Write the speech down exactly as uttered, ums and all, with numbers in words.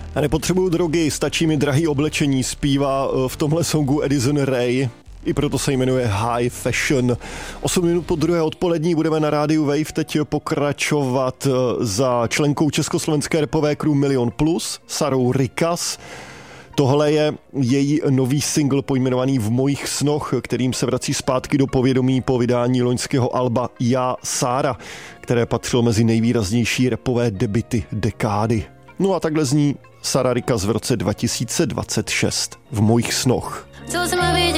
Já nepotřebuju drogy, stačí mi drahý oblečení, zpívá v tomhle songu Addison Rae. I proto se jmenuje High Fashion. osm minut po druhé odpolední budeme na rádiu Wave teď pokračovat za členkou československé rapové crew Milion Plus, Sarou Rikas. Tohle je její nový single pojmenovaný V mojich snoch, kterým se vrací zpátky do povědomí po vydání loňského alba Já, Sára, které patřilo mezi nejvýraznější rapové debuty dekády. No a takhle zní Sara Rikas v roce dva tisíce dvacet šest. V mojich snoch. Co jsem vidět